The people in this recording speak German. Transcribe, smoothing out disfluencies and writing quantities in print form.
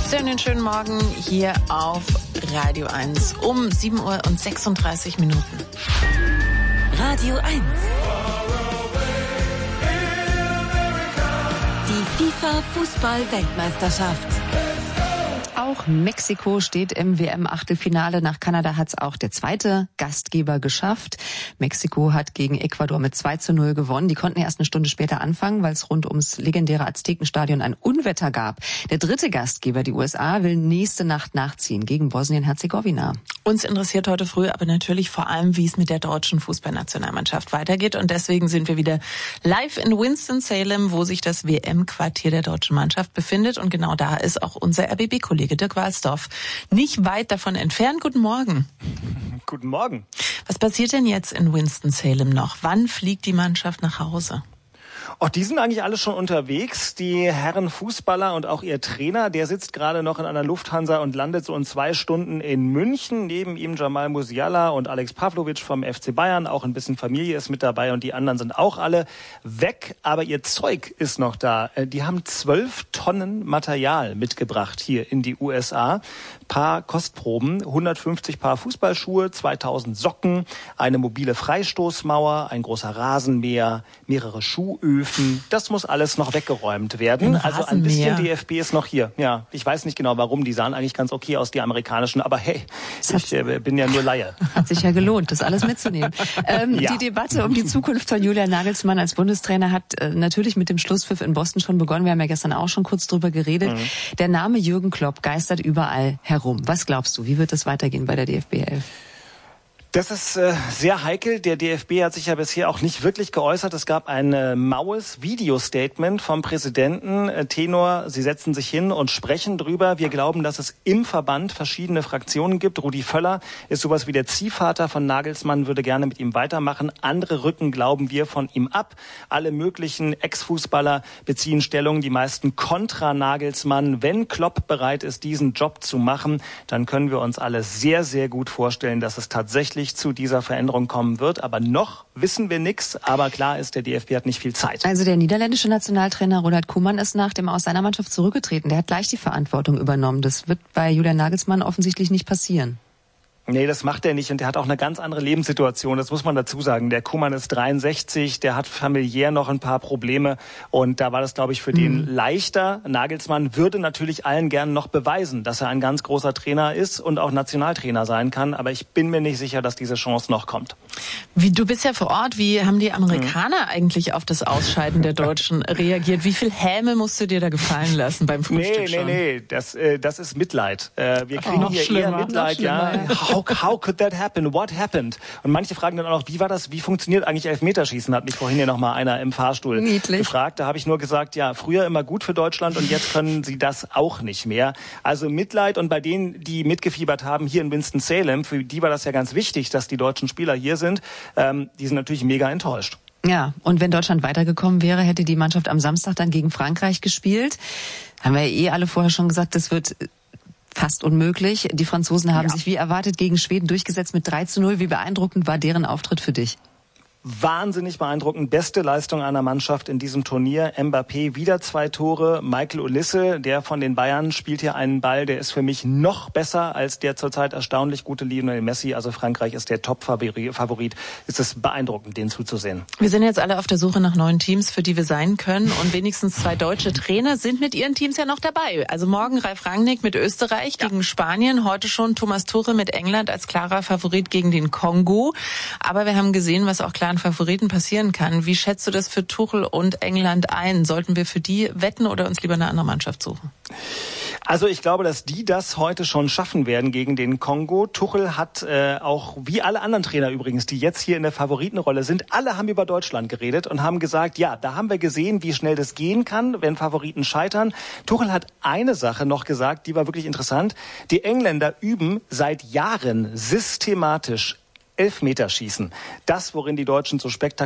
Einen schönen Morgen hier auf Radio 1 um 7:36 Uhr. Radio 1. Die FIFA-Fußball-Weltmeisterschaft. Auch Mexiko steht im WM-Achtelfinale. Nach Kanada hat es auch der zweite Gastgeber geschafft. Mexiko hat gegen Ecuador mit 2:0 gewonnen. Die konnten erst eine Stunde später anfangen, weil es rund ums legendäre Aztekenstadion ein Unwetter gab. Der dritte Gastgeber, die USA, will nächste Nacht nachziehen gegen Bosnien-Herzegowina. Uns interessiert heute früh aber natürlich vor allem, wie es mit der deutschen Fußballnationalmannschaft weitergeht. Und deswegen sind wir wieder live in Winston-Salem, wo sich das WM-Quartier der deutschen Mannschaft befindet. Und genau da ist auch unser RBB-Kollege Dirk Walsdorf nicht weit davon entfernt. Guten Morgen. Guten Morgen. Was passiert denn jetzt in Winston-Salem noch? Wann fliegt die Mannschaft nach Hause? Auch die sind eigentlich alle schon unterwegs. Die Herren Fußballer und auch ihr Trainer, der sitzt gerade noch in einer Lufthansa und landet so in 2 Stunden in München. Neben ihm Jamal Musiala und Alex Pavlovic vom FC Bayern. Auch ein bisschen Familie ist mit dabei und die anderen sind auch alle weg. Aber ihr Zeug ist noch da. Die haben 12 Tonnen Material mitgebracht hier in die USA. Paar Kostproben, 150 Paar Fußballschuhe, 2000 Socken, eine mobile Freistoßmauer, ein großer Rasenmäher, mehrere Schuhöfen. Das muss alles noch weggeräumt werden. Also ein bisschen DFB ist noch hier. Ja, ich weiß nicht genau warum. Die sahen eigentlich ganz okay aus, die amerikanischen. Aber hey, ich bin ja nur Laie. Hat sich ja gelohnt, das alles mitzunehmen. Ja. Die Debatte um die Zukunft von Julian Nagelsmann als Bundestrainer hat natürlich mit dem Schlusspfiff in Boston schon begonnen. Wir haben ja gestern auch schon kurz drüber geredet. Der Name Jürgen Klopp geistert überall herum. Was glaubst du, wie wird es weitergehen bei der DFB 11? Das ist sehr heikel. Der DFB hat sich ja bisher auch nicht wirklich geäußert. Es gab ein maues Video-Statement vom Präsidenten. Tenor, sie setzen sich hin und sprechen drüber. Wir glauben, dass es im Verband verschiedene Fraktionen gibt. Rudi Völler ist sowas wie der Ziehvater von Nagelsmann, würde gerne mit ihm weitermachen. Andere rücken, glauben wir, von ihm ab. Alle möglichen Ex-Fußballer beziehen Stellung, die meisten kontra Nagelsmann. Wenn Klopp bereit ist, diesen Job zu machen, dann können wir uns alle sehr, sehr gut vorstellen, dass es tatsächlich zu dieser Veränderung kommen wird. Aber noch wissen wir nichts. Aber klar ist, der DFB hat nicht viel Zeit. Also der niederländische Nationaltrainer Ronald Koeman ist nach dem Aus seiner Mannschaft zurückgetreten. Der hat gleich die Verantwortung übernommen. Das wird bei Julian Nagelsmann offensichtlich nicht passieren. Nee, das macht er nicht und der hat auch eine ganz andere Lebenssituation, das muss man dazu sagen. Der Koeman ist 63, der hat familiär noch ein paar Probleme und da war das, glaube ich, für den leichter. Nagelsmann würde natürlich allen gern noch beweisen, dass er ein ganz großer Trainer ist und auch Nationaltrainer sein kann, aber ich bin mir nicht sicher, dass diese Chance noch kommt. Du bist ja vor Ort, wie haben die Amerikaner eigentlich auf das Ausscheiden der Deutschen reagiert? Wie viel Häme musst du dir da gefallen lassen beim Frühstück schon? Nee, das ist Mitleid. Wir kriegen hier eher Mitleid, ja. How could that happen? What happened? Und manche fragen dann auch noch, wie war das? Wie funktioniert eigentlich Elfmeterschießen? Hat mich vorhin ja noch mal einer im Fahrstuhl gefragt. Da habe ich nur gesagt, ja, früher immer gut für Deutschland und jetzt können sie das auch nicht mehr. Also Mitleid und bei denen, die mitgefiebert haben hier in Winston-Salem, für die war das ja ganz wichtig, dass die deutschen Spieler hier sind. Die sind natürlich mega enttäuscht. Ja, und wenn Deutschland weitergekommen wäre, hätte die Mannschaft am Samstag dann gegen Frankreich gespielt. Haben wir ja alle vorher schon gesagt, das wird fast unmöglich. Die Franzosen haben sich wie erwartet gegen Schweden durchgesetzt mit 3:0. Wie beeindruckend war deren Auftritt für dich? Wahnsinnig beeindruckend. Beste Leistung einer Mannschaft in diesem Turnier. Mbappé wieder 2 Tore. Michael Olise, der von den Bayern, spielt hier einen Ball, der ist für mich noch besser als der zurzeit erstaunlich gute Lionel Messi. Also Frankreich ist der Top-Favorit. Es ist beeindruckend, denen zuzusehen. Wir sind jetzt alle auf der Suche nach neuen Teams, für die wir sein können. Und wenigstens 2 deutsche Trainer sind mit ihren Teams ja noch dabei. Also morgen Ralf Rangnick mit Österreich gegen Spanien. Heute schon Thomas Tuchel mit England als klarer Favorit gegen den Kongo. Aber wir haben gesehen, was auch klaren Favoriten passieren kann. Wie schätzt du das für Tuchel und England ein? Sollten wir für die wetten oder uns lieber eine andere Mannschaft suchen? Also ich glaube, dass die das heute schon schaffen werden gegen den Kongo. Tuchel hat auch, wie alle anderen Trainer übrigens, die jetzt hier in der Favoritenrolle sind, alle haben über Deutschland geredet und haben gesagt, ja, da haben wir gesehen, wie schnell das gehen kann, wenn Favoriten scheitern. Tuchel hat eine Sache noch gesagt, die war wirklich interessant. Die Engländer üben seit Jahren systematisch Elfmeterschießen. Das, worin die Deutschen so spektakulär